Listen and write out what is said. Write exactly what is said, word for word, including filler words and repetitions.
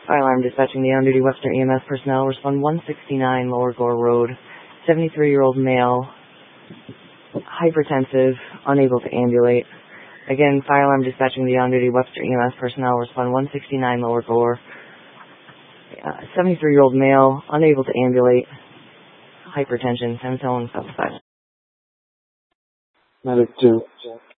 Fire alarm dispatching the on-duty Webster E M S personnel. Respond one sixty-nine Lower Gore Road. seventy-three-year-old male. Hypertensive. Unable to ambulate. Again, fire alarm dispatching the on-duty Webster E M S personnel. Respond one sixty-nine Lower Gore. Uh, seventy-three-year-old male. Unable to ambulate. Hypertension. Semitone. Medic two.